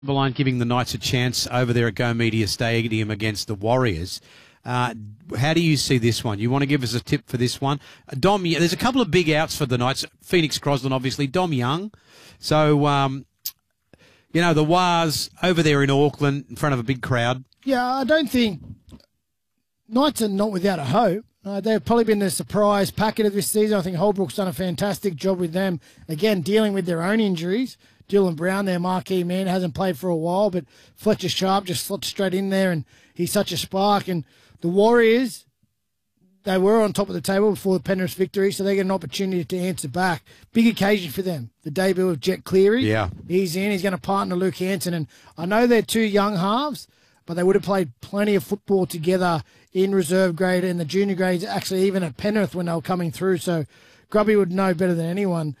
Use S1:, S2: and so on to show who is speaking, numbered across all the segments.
S1: Line giving the Knights a chance over there at Go Media Stadium against the Warriors. How do you see this one? You want to give us a tip for this one? Dom, there's a couple of big outs for the Knights. Phoenix Crosland, obviously. Dom Young. So, the Wars over there in Auckland in front of a big crowd.
S2: Yeah, I don't think Knights are not without a hope. They've probably been the surprise packet of this season. I think Holbrook's done a fantastic job with them, again, dealing with their own injuries. Dylan Brown, their marquee man, hasn't played for a while, but Fletcher Sharp just slots straight in there, and he's such a spark. And the Warriors, they were on top of the table before the Penrith victory, so they get an opportunity to answer back. Big occasion for them. The debut of Jet Cleary.
S1: Yeah.
S2: He's in. He's going to partner Luke Hanson. And I know they're two young halves, but they would have played plenty of football together in reserve grade and the junior grades, actually even at Penrith when they were coming through. So Grubby would know better than anyone.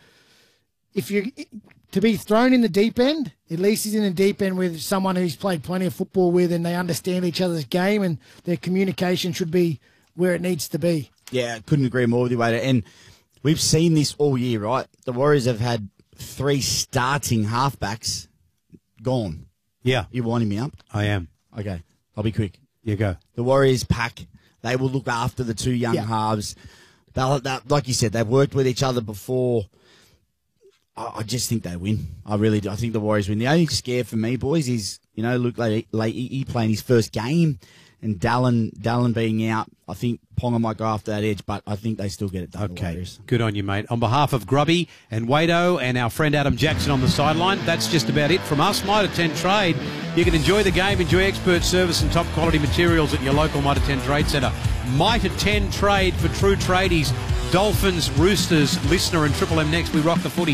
S2: To be thrown in the deep end, at least he's in the deep end with someone who's played plenty of football with, and they understand each other's game, and their communication should be where it needs to be.
S3: Yeah, couldn't agree more with you, Wade. And we've seen this all year, right? The Warriors have had 3 starting halfbacks gone.
S1: Yeah.
S3: You winding me up?
S1: I am.
S3: Okay, I'll be quick.
S1: You go.
S3: The Warriors pack. They will look after the 2 young halves. Like you said, they've worked with each other before. I just think they win. I really do. I think the Warriors win. The only scare for me, boys, is, Luke Leahy playing his first game and Dallin being out. I think Ponga might go after that edge, but I think they still get it done.
S1: Okay, good on you, mate. On behalf of Grubby and Wado and our friend Adam Jackson on the sideline, that's just about it from us. Mitre 10 Trade. You can enjoy the game, enjoy expert service and top quality materials at your local Mitre 10 Trade Centre. Mitre 10 Trade for true tradies. Dolphins, Roosters, Listener and Triple M next. We rock the footy.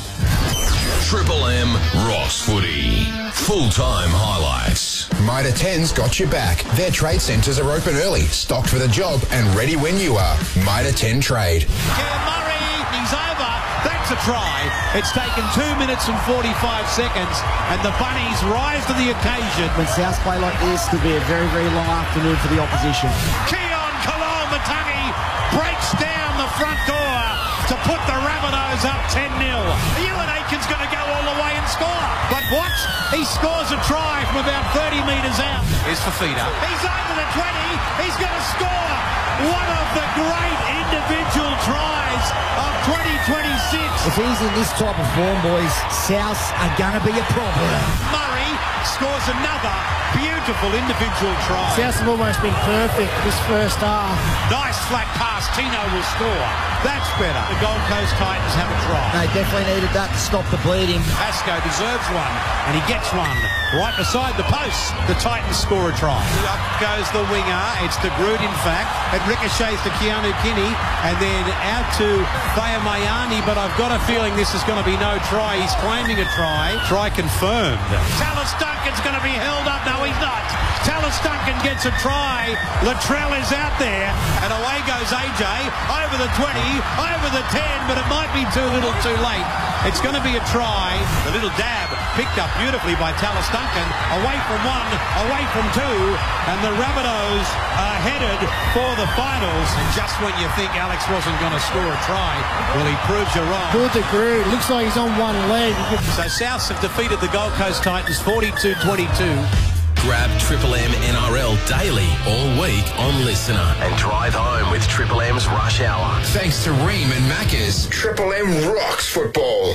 S4: Triple M rocks footy. Full-time highlights.
S5: Mitre 10's got your back. Their trade centres are open early, stocked for the job and ready when you are. Mitre 10 Trade.
S6: Keir Murray, he's over. That's a try. It's taken 2 minutes and 45 seconds, and the Bunnies rise to the occasion.
S7: When South play like this, could be a very, very long afternoon for the opposition.
S6: Keon Kalol-Matangi breaks down the front door to put the Rabbitohs up 10-0. Ewan Aitken's going to go all the way and score. But what? He scores a try from about 30 metres out.
S1: Here's Fafita.
S6: He's over the 20. He's going to score one of the great individual tries of 2026.
S7: If he's in this type of form, boys, Souths are going to be a problem.
S6: Murray scores another beautiful individual try.
S2: Souths have almost been perfect this first half.
S6: Nice flat pass. Tino will score. That's better. The Gold Coast Titans have a try.
S7: They definitely needed that to stop the bleeding.
S6: Pascoe deserves one, and he gets one right beside the post. The Titans score a try. Up goes the winger. It's De Groot, in fact. It ricochets to Keanu Kinney, and then out to Fayamayani, but I've got a feeling this is going to be no try. He's claiming a try. Try confirmed. Tallis Duncan's going to be held up. No, he's not. Tallis Duncan gets a try. Latrell is out there, and away goes AJ over the 20, over the 10, but it might be too little too late. It's going to be a try. The little dab picked up beautifully by Tallis Duncan. Away from one, away from two, and the Rabbitohs are headed for the finals. And just when you think Alex wasn't going to score a try, well, he proves you wrong.
S2: Good to Groot. Looks like he's on one leg.
S6: So Souths have defeated the Gold Coast Titans 42-22.
S4: Grab Triple M NRL daily all week on Listener. And drive home with Triple M's Rush Hour.
S5: Thanks to Ream and Macca's. Triple M rocks football.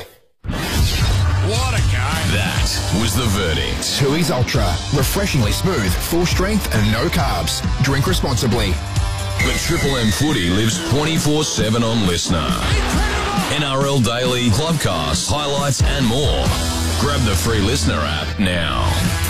S4: What a game. That was the verdict.
S5: Tooheys Ultra. Refreshingly smooth, full strength and no carbs. Drink responsibly.
S4: The Triple M footy lives 24/7 on Listener. NRL Daily, Clubcast, highlights and more. Grab the free Listener app now.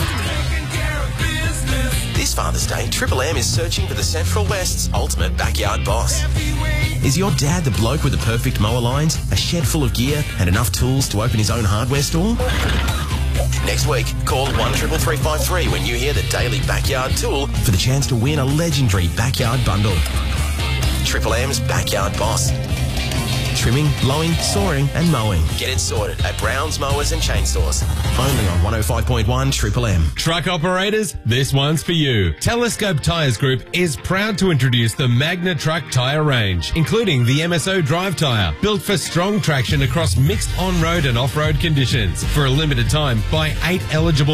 S8: This Father's Day, Triple M is searching for the Central West's ultimate backyard boss. Is your dad the bloke with the perfect mower lines, a shed full of gear, and enough tools to open his own hardware store? Next week, call 133353 when you hear the Daily Backyard Tool for the chance to win a legendary backyard bundle. Triple M's Backyard Boss. trimming, blowing, sawing and mowing. Get it sorted at Brown's Mowers and Chainsaws. Only on 105.1 Triple M.
S9: Truck operators, this one's for you. Telescope Tyres Group is proud to introduce the Magna Truck tyre range, including the MSO Drive tyre, built for strong traction across mixed on-road and off-road conditions. For a limited time, buy 8 eligible